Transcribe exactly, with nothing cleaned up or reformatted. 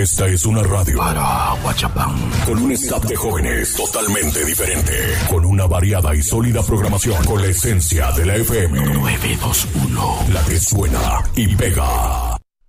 Esta es una radio para Aguachapán, con un staff de jóvenes totalmente diferente, con una variada y sólida programación, con la esencia de la F M nueve dos uno, la que suena y pega.